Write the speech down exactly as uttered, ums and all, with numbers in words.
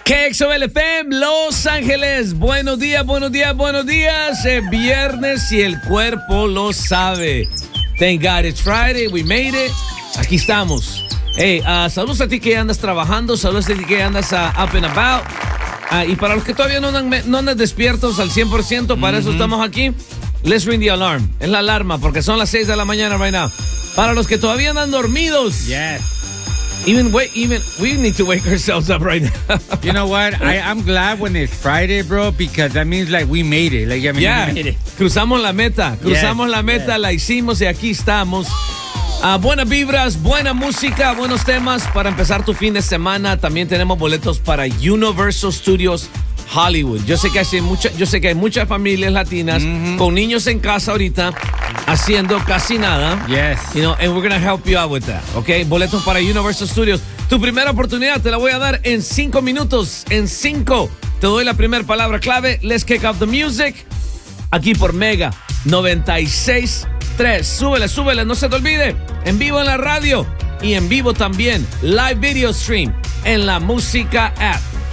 K X O L F M, Los Ángeles. Buenos días, buenos días, buenos días. Es viernes y el cuerpo lo sabe. Thank God it's Friday, we made it. Aquí estamos. Hey, uh, saludos a ti que andas trabajando, saludos a ti que andas uh, up and about. Uh, y para los que todavía no andan, no andan despiertos al cien por ciento, para mm-hmm. eso estamos aquí. Let's ring the alarm. Es la alarma porque son las seis de la mañana right now. Para los que todavía andan dormidos. Yes. Even wait, even we need to wake ourselves up right now. You know what? I, I'm glad when it's Friday, bro, because that means like we made it. Like I mean, yeah. we made it. Cruzamos la meta, cruzamos yes. la meta, yes. la hicimos y aquí estamos. Uh, buenas vibras, buena música, buenos temas para empezar tu fin de semana. También tenemos boletos para Universal Studios Hollywood. Yo sé que hay mucha, yo sé que hay muchas familias latinas mm-hmm. con niños en casa ahorita haciendo casi nada. Yes. You know, and we're gonna help you out with that. Okay, boletos para Universal Studios. Tu primera oportunidad te la voy a dar en cinco minutos. En cinco te doy la primera palabra clave. Let's kick off the music. Aquí por Mega noventa y seis punto tres. Súbele, súbele, no se te olvide. En vivo en la radio y en vivo también. Live video stream en la música app.